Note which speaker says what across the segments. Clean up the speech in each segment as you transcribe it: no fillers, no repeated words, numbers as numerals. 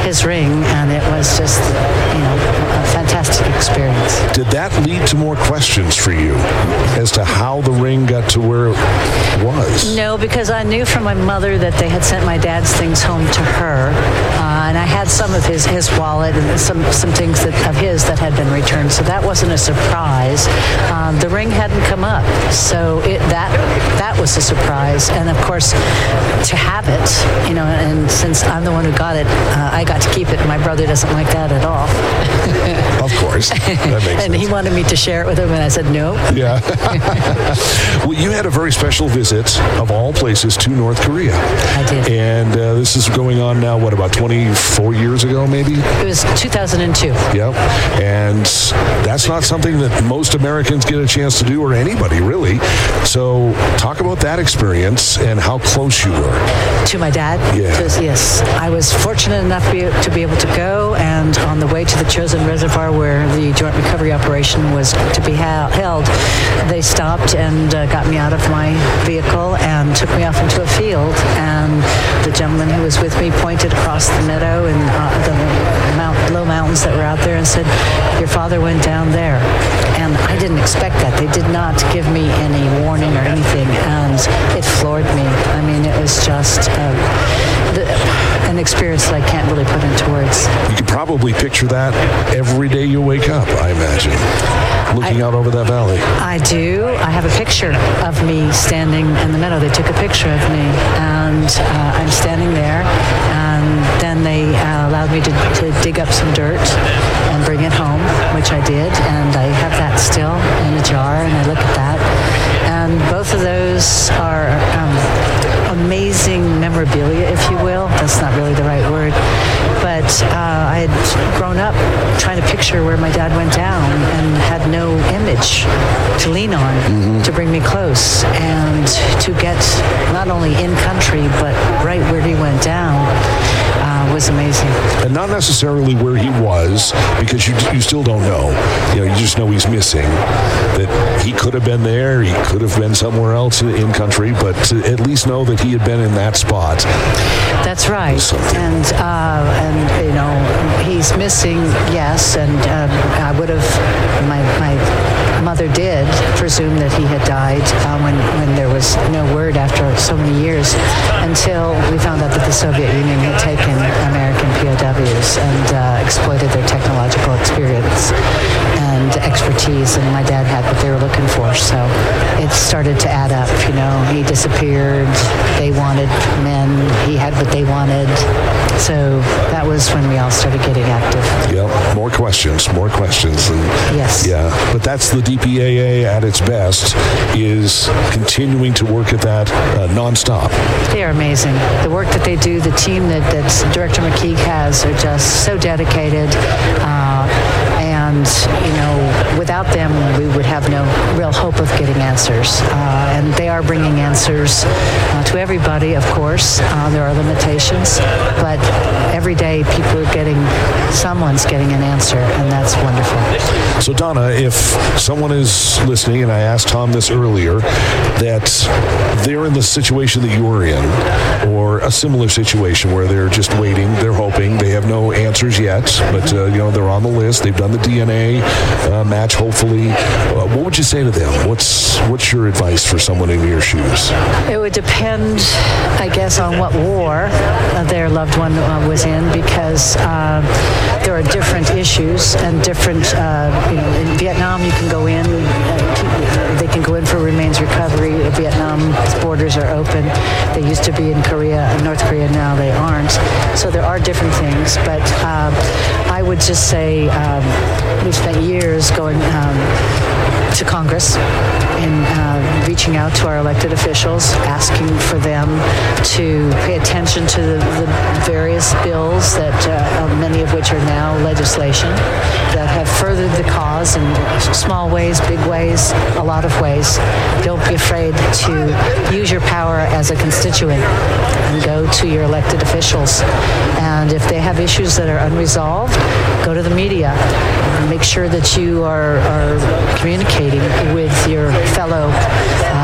Speaker 1: his ring, and it was just, a fantastic experience.
Speaker 2: Did that lead to more questions for you as to how the ring got to where it was?
Speaker 1: No, because I knew from my mother that they had sent my dad's things home to her, and I had some of his wallet and some things of his that had been returned, so that wasn't a surprise. The ring hadn't come up, so that was a surprise, and of course, to have it, and since I'm the one who got it, I got to keep it. My brother doesn't like that at all.
Speaker 2: Of course. That makes
Speaker 1: and
Speaker 2: sense.
Speaker 1: he wanted me to share it with him, and I said no.
Speaker 2: Yeah. Well, you had a very special visit, of all places, to North Korea.
Speaker 1: I did.
Speaker 2: And this is going on now, about 24 years ago, maybe?
Speaker 1: It was 2002.
Speaker 2: Yep. And that's not something that most Americans get a chance to do, or anybody, really. So talk about that experience and how close you were.
Speaker 1: To my dad?
Speaker 2: Yeah.
Speaker 1: Yes. I was fortunate enough to be able to go, and on the way to the Chosin Reservoir where the Joint Recovery Operation was to be held, they stopped and got me out of my vehicle and took me off into a field, and the gentleman who was with me pointed across the meadow and the low mountains that were out there and said, "Your father went down there." And I didn't expect that. They did not give me any warning or anything, and it floored me. I mean, it was just an experience that I can't really put into words.
Speaker 2: You could probably picture that every day you wake up, I imagine, looking out over that valley.
Speaker 1: I do. I have a picture of me standing in the meadow. They took a picture of me, and I'm standing there, and then they allowed me to dig up some dirt and bring it home, which I did, and I have that still in a jar, and I look at that. And both of those are amazing memorabilia, if you will. That's not really the right word. But I had grown up trying to picture where my dad went down and had no image to lean on to bring me close. And to get not only in country, but right where he went down was amazing.
Speaker 2: And not necessarily where he was, because you still don't know. You just know he's missing. That he could have been there, he could have been somewhere else in country, but to at least know that he had been in that spot.
Speaker 1: That's right. And he's missing, yes, and I would have, my mother did presume that he had died when there was no word after so many years, until we found out that the Soviet Union had taken American POWs and exploited their technological experience and expertise, and my dad had what they were looking for. So it started to add up. He disappeared, they wanted men, he had what they wanted. So that was when we all started getting active.
Speaker 2: Yep, more questions. And
Speaker 1: yes.
Speaker 2: Yeah, but that's the DPAA at its best, is continuing to work at that nonstop.
Speaker 1: They are amazing. The work that they do, the team that Director McKeague has, are just so dedicated. And, without them, we would have no real hope of getting answers. And they are bringing answers to everybody, of course. There are limitations, but every day someone's getting an answer, and that's wonderful.
Speaker 2: So, Donna, if someone is listening, and I asked Tom this earlier, that they're in the situation that you're in, or a similar situation where they're just waiting, they're hoping, they have no answers yet, but, they're on the list, they've done the DNA match, hopefully. What would you say to them? What's your advice for someone in your shoes?
Speaker 1: It would depend, I guess, on what war their loved one was in, because there are different issues and different, in Vietnam you can go in, they can go in for remains recovery. Vietnam's borders are open. They used to be in North Korea, now they aren't. So there are different things, but I would just say we've spent years going to Congress and reaching out to our elected officials, asking for them to pay attention to the various bills that many of which are now legislation that have furthered the cause in small ways, big ways, a lot of ways. Don't be afraid to use your power as a constituent and go to your elected officials. And if they have issues that are unresolved, go to the media. Make sure that you are communicating with your fellow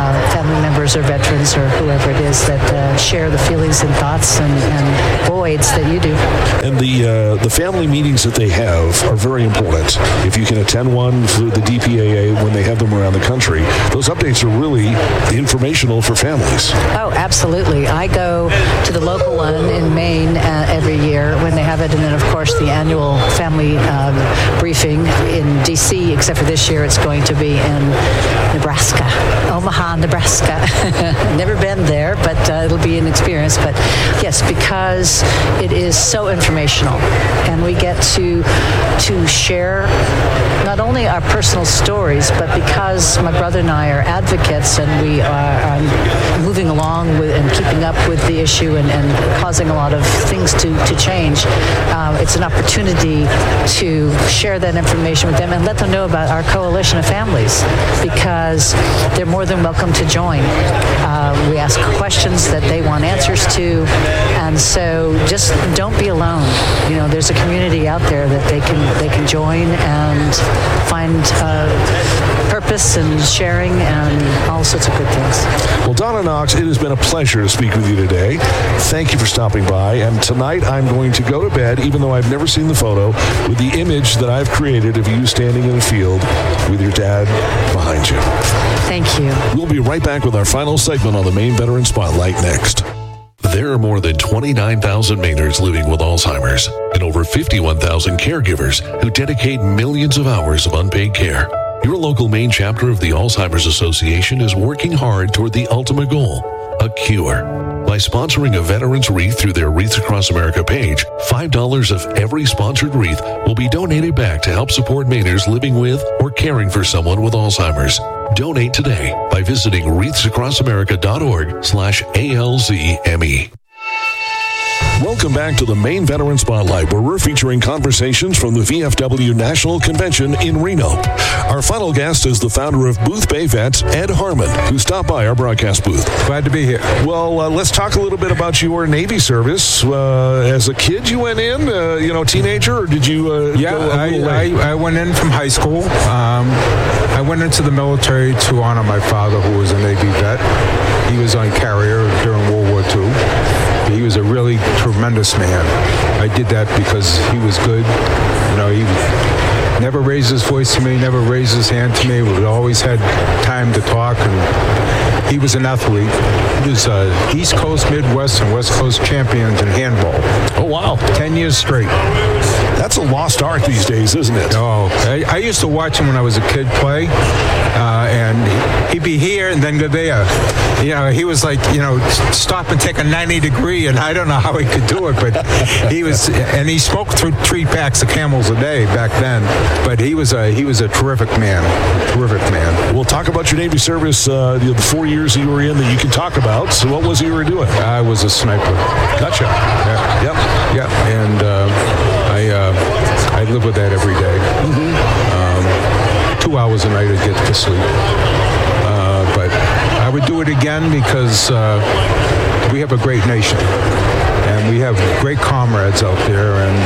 Speaker 1: family members or veterans or whoever it is that share the feelings and thoughts and voids that you do.
Speaker 2: And the family meetings that they have are very important. If you can attend one through the DPAA when they have them around the country, those updates are really informational for families.
Speaker 1: Oh, absolutely. I go to the local one in Maine every year when they have it, and then, of course, the annual family briefing in D.C., except for this year it's going to be in Nebraska, Omaha, Nebraska. Never been there, but it'll be an experience. But yes, because it is so informational, and we get to share not only our personal stories, but because my brother and I are advocates and we are moving along with and keeping up with the issue and causing a lot of things to change, it's an opportunity to share that information with them and let them know about our coalition of families, because they're more than welcome to join. We ask questions that they want answers to, and so just don't be alone. You know, there's a community out there that they can join and find purpose and sharing and all sorts of good things.
Speaker 2: Well, Donna Knox, it has been a pleasure to speak with you today. Thank you for stopping by. And tonight I'm going to go to bed, even though I've never seen the photo, with the image that I've created of you standing in a field with your dad behind you.
Speaker 1: Thank you.
Speaker 2: We'll be right back with our final segment on the Maine Veteran Spotlight next. There are more than 29,000 Mainers living with Alzheimer's and over 51,000 caregivers who dedicate millions of hours of unpaid care. Your local Maine chapter of the Alzheimer's Association is working hard toward the ultimate goal, a cure. By sponsoring a veteran's wreath through their Wreaths Across America page, $5 of every sponsored wreath will be donated back to help support Mainers living with or caring for someone with Alzheimer's. Donate today by visiting wreathsacrossAmerica.org/ALZME. Welcome back to the Maine Veteran Spotlight, where we're featuring conversations from the VFW National Convention in Reno. Our final guest is the founder of Booth Bay Vets, Ed Harmon, who stopped by our broadcast booth.
Speaker 3: Glad to be here.
Speaker 2: Well, let's talk a little bit about your Navy service. As a kid, you went in, teenager, or did you go a little late?
Speaker 3: I went in from high school. I went into the military to honor my father, who was a Navy vet. He was on carrier during World War II. He was a really tremendous man. I did that because he was good. You know, he never raised his voice to me, never raised his hand to me. We always had time to talk, and he was an athlete. He was East Coast, Midwest, and West Coast champions in handball.
Speaker 2: Oh, wow.
Speaker 3: 10 years straight.
Speaker 2: That's a lost art these days, isn't it?
Speaker 3: Oh, I used to watch him when I was a kid play, and he'd be here and then go there. You know, he was like, stop and take a 90-degree, and I don't know how he could do it, but he was, and he smoked through 3 packs of Camels a day back then. But he was a terrific man.
Speaker 2: We'll talk about your Navy service, the 4 years that you were in that you can talk about. So what was it you were doing?
Speaker 3: I was a sniper.
Speaker 2: Gotcha.
Speaker 3: Yeah. Yep. And I live with that every day. 2 hours a night I get to sleep. But I would do it again because we have a great nation. And we have great comrades out there, and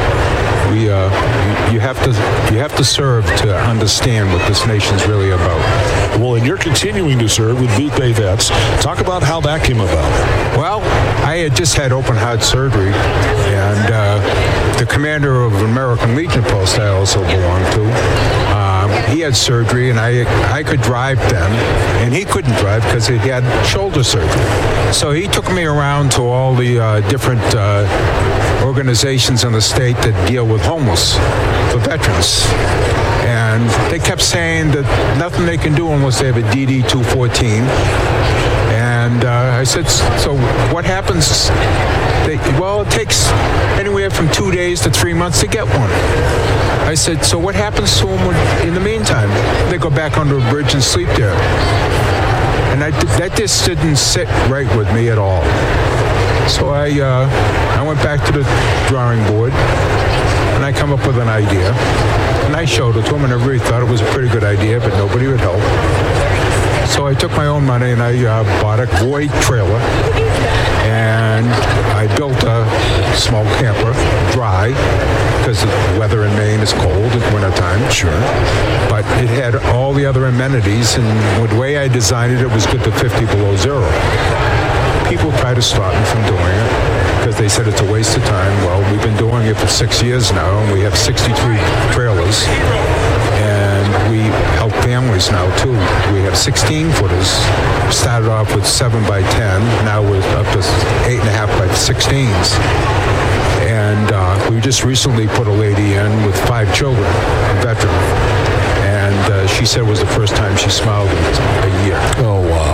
Speaker 3: you have to serve to understand what this nation's really about.
Speaker 2: Well, and you're continuing to serve with Booth Bay Vets. Talk about how that came about.
Speaker 3: Well, I had just had open heart surgery, and the commander of American Legion post I also belonged to, he had surgery, and I could drive then, and he couldn't drive because he had shoulder surgery. So he took me around to all the different organizations in the state that deal with homeless for veterans. And they kept saying that nothing they can do unless they have a DD-214. And I said, so what happens? Well, it takes anywhere from 2 days to 3 months to get one. I said, so what happens to them in the meantime? They go back under a bridge and sleep there. And that just didn't sit right with me at all. So I went back to the drawing board, and I come up with an idea. And I showed it to him, and everybody thought it was a pretty good idea, but nobody would help. So I took my own money, and I bought a Void trailer, and I built a small camper, dry, because the weather in Maine is cold at wintertime.
Speaker 2: Sure.
Speaker 3: But it had all the other amenities, and the way I designed it, it was good to 50 below zero. People try to stop me from doing it because they said it's a waste of time. Well, we've been doing it for 6 years now, and we have 63 trailers, and we help families now too. We have 16-footers. Started off with 7 by 10. Now we're up to 8.5 by 16s. And we just recently put a lady in with 5 children, a veteran. And she said it was the first time she smiled in a year.
Speaker 2: Oh, wow.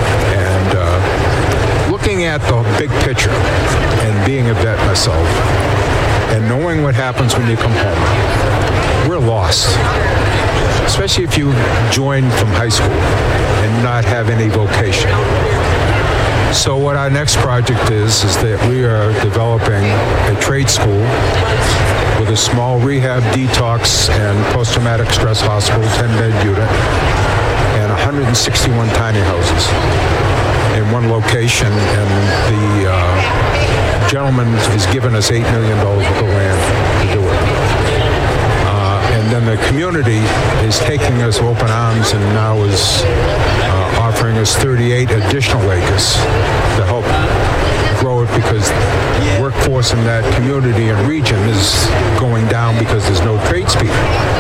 Speaker 3: And looking at the big picture and being a vet myself and knowing what happens when you come home, we're lost. Especially if you join from high school and not have any vocation. So what our next project is that we are developing a trade school with a small rehab, detox, and post-traumatic stress hospital, 10-bed unit, and 161 tiny houses in one location. And the gentleman has given us $8 million worth of land to do it. And then the community is taking us open arms and now is offering us 38 additional acres to help grow it, because the workforce in that community and region is going down because there's no tradespeople.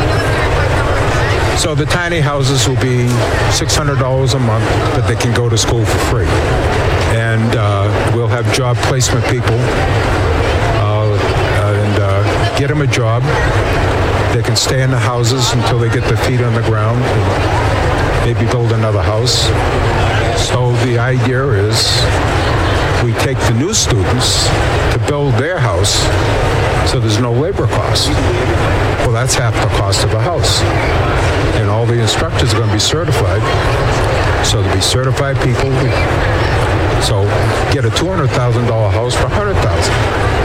Speaker 3: So the tiny houses will be $600 a month, but they can go to school for free. And we'll have job placement people and get them a job. They can stay in the houses until they get their feet on the ground and maybe build another house. So the idea is we take the new students to build their house so there's no labor cost. Well, that's half the cost of a house. And all the instructors are going to be certified. So there'll be certified people. So get a $200,000 house for $100,000.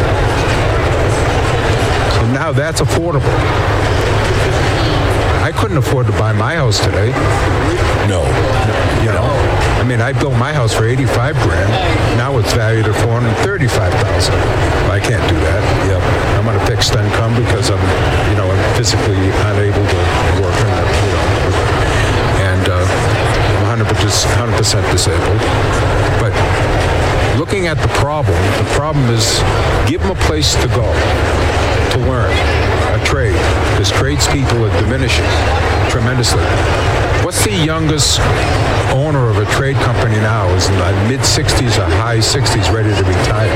Speaker 3: Now that's affordable. I couldn't afford to buy my house today.
Speaker 2: No.
Speaker 3: You know, I mean, I built my house for $85,000. Now it's valued at $435,000. I can't do that. Yep. I'm on a fixed income because I'm physically unable to work, and I'm 100% disabled. But looking at the problem is give them a place to go to learn a trade, because tradespeople are diminishing tremendously. What's the youngest owner of a trade company now is in the mid-60s or high 60s, ready to retire.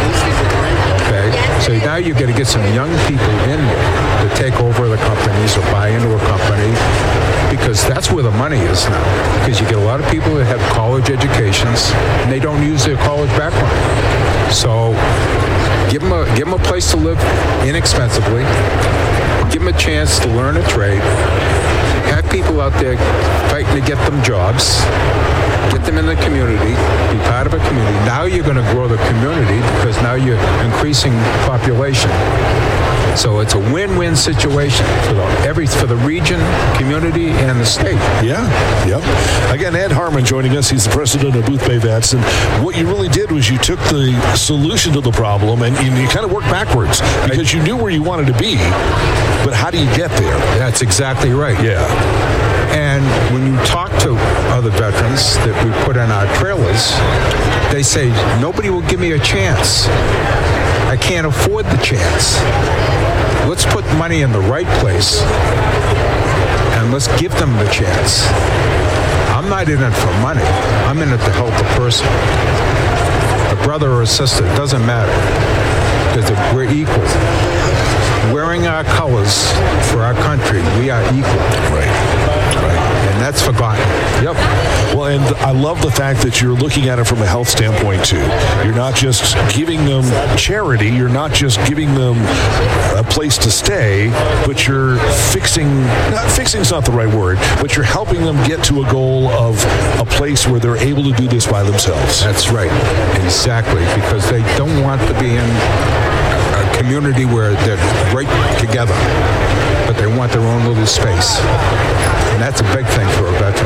Speaker 3: Okay? So now you've got to get some young people in there to take over the companies or buy into a company, because that's where the money is now. Because you get a lot of people that have college educations and they don't use their college background. So give them a place to live inexpensively. Give them a chance to learn a trade. Have people out there fighting to get them jobs. Get them in the community. Be part of a community. Now you're going to grow the community because now you're increasing population. So it's a win-win situation for the region, community, and the state.
Speaker 2: Yeah, yep. Again, Ed Harmon joining us. He's the president of Boothbay Vets. And what you really did was you took the solution to the problem and you kind of worked backwards, because you knew where you wanted to be, but how do you get there?
Speaker 3: That's exactly right.
Speaker 2: Yeah.
Speaker 3: And when you talk to other veterans that we put in our trailers, they say, nobody will give me a chance. I can't afford the chance. Let's put money in the right place and let's give them the chance. I'm not in it for money. I'm in it to help a person. A brother or a sister, it doesn't matter, because we're equal. Wearing our colors for our country, we are equal.
Speaker 2: Right.
Speaker 3: And that's forgotten.
Speaker 2: Yep. Well, and I love the fact that you're looking at it from a health standpoint, too. You're not just giving them charity. You're not just giving them a place to stay, but you're fixing's not the right word, but you're helping them get to a goal of a place where they're able to do this by themselves.
Speaker 3: That's right. Exactly. Because they don't want to be in a community where they're right together, but they want their own little space. And that's a big thing for a veteran.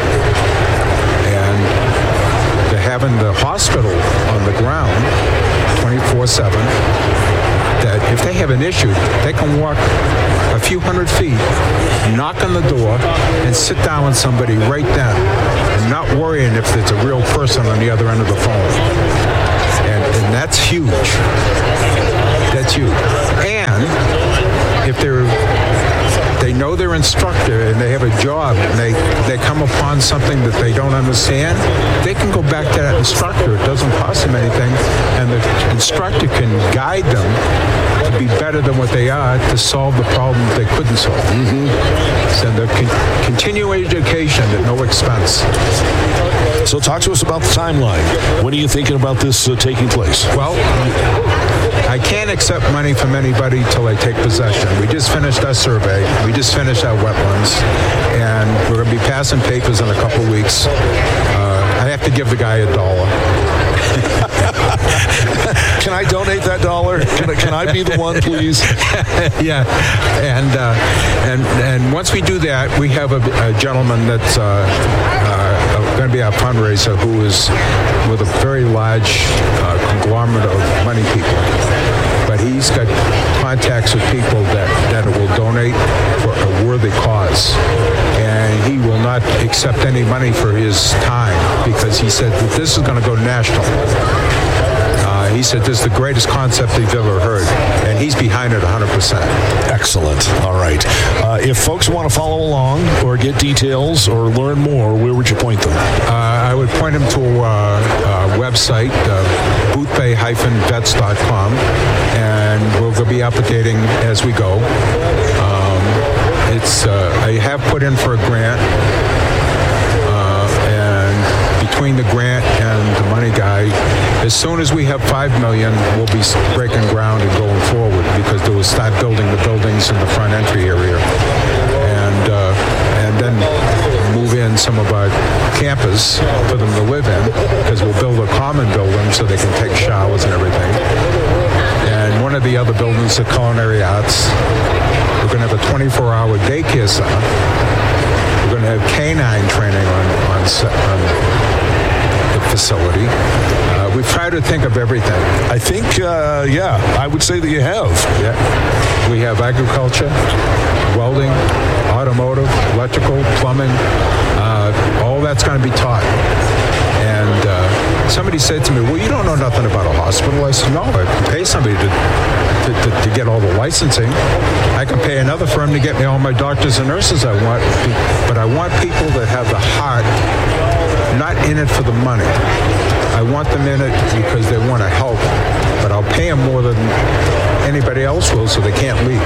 Speaker 3: And having the hospital on the ground 24/7, that if they have an issue, they can walk a few hundred feet, knock on the door, and sit down with somebody right then, and not worrying if there's a real person on the other end of the phone. And that's huge. That's huge. And if they know their instructor and they have a job and they come upon something that they don't understand, they can go back to that instructor. It doesn't cost them anything, and the instructor can guide them to be better than what they are to solve the problem they couldn't solve. So the continuing education at no expense.
Speaker 2: So talk to us about the timeline. When are you thinking about this taking place?
Speaker 3: Well, I can't accept money from anybody till I take possession. We just finished our survey. We just finished our wetlands. And we're going to be passing papers in a couple of weeks. I have to give the guy $1.
Speaker 2: Can I donate that $1? Can I be the one, please?
Speaker 3: Yeah, and once we do that, we have a gentleman that's going to be our fundraiser who is with a very large conglomerate of money people. But he's got contacts with people that will donate for a worthy cause. And he will not accept any money for his time because he said that this is going to go national. He said this is the greatest concept he's ever heard, and he's behind it 100%.
Speaker 2: Excellent. All right. If folks want to follow along or get details or learn more, where would you point them?
Speaker 3: I would point them to a website, boothbay-vets.com, and we'll be updating as we go. I have put in for a grant. Between the grant and the money guy, as soon as we have $5 million, we'll be breaking ground and going forward because they will start building the buildings in the front entry area, and then move in some of our campus for them to live in because we'll build a common building so they can take showers and everything. And one of the other buildings, the Culinary Arts, we're going to have a 24-hour daycare center. We're going to have canine training on the facility. We've tried to think of everything.
Speaker 2: I think, I would say that you have.
Speaker 3: Yeah. We have agriculture, welding, automotive, electrical, plumbing. All that's going to be taught. And somebody said to me, well, you don't know nothing about a hospital. I said, no, I can pay somebody to get all the licensing. I can pay another firm to get me all my doctors and nurses I want. But I want people that have the heart, not in it for the money. I want them in it because they want to help. But I'll pay them more than anybody else will so they can't leave.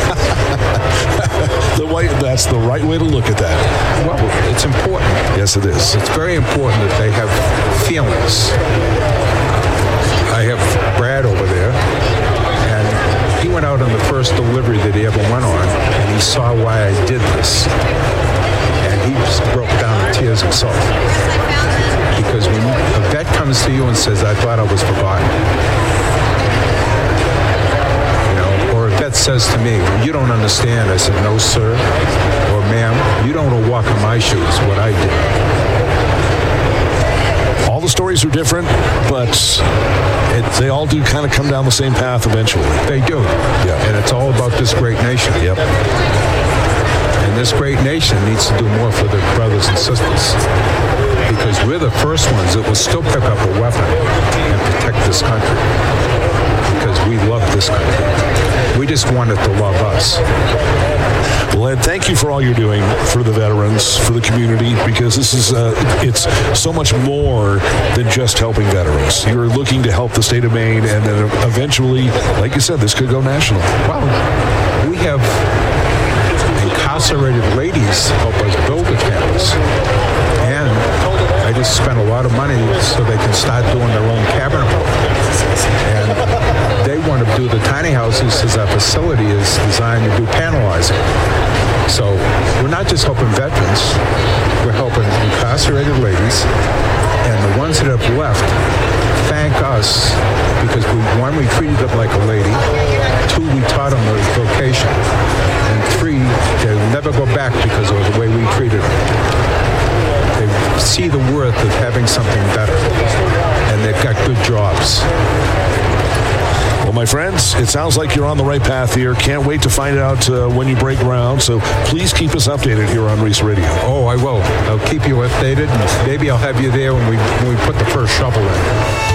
Speaker 2: That's the right way to look at that.
Speaker 3: Well, it's important.
Speaker 2: Yes, it is.
Speaker 3: It's very important that they have feelings. I have Brad over there, and he went out on the first delivery that he ever went on, and he saw why I did this. And he just broke down in tears himself. Because when a vet comes to you and says, I thought I was forgotten, that says to me, you don't understand. I said, no, sir, or ma'am, you don't want to walk in my shoes, what I did.
Speaker 2: All the stories are different, but they all do kind of come down the same path eventually.
Speaker 3: They do.
Speaker 2: Yeah.
Speaker 3: And it's all about this great nation.
Speaker 2: Yep.
Speaker 3: And this great nation needs to do more for their brothers and sisters. Because we're the first ones that will still pick up a weapon and protect this country. Because we love this country. We just want it to love us.
Speaker 2: Well, Ed, thank you for all you're doing for the veterans, for the community, because this is, it's so much more than just helping veterans. You're looking to help the state of Maine, and then eventually, like you said, this could go national.
Speaker 3: Well, we have incarcerated ladies help us build the campus. And I just spent a lot of money so they can start doing their own cabinet work. And they want to do the tiny houses as our facility is designed to do panelizing. So we're not just helping veterans, we're helping incarcerated ladies, and the ones that have left thank us because one, we treated them like a lady, two, we taught them the vocation, and three, they'll never go back because of the way we treated them. They see the worth of having something better, and they've got good jobs.
Speaker 2: Well, my friends, it sounds like you're on the right path here. Can't wait to find out when you break ground. So please keep us updated here on Reese Radio.
Speaker 3: Oh, I will. I'll keep you updated. Maybe I'll have you there when we put the first shovel in.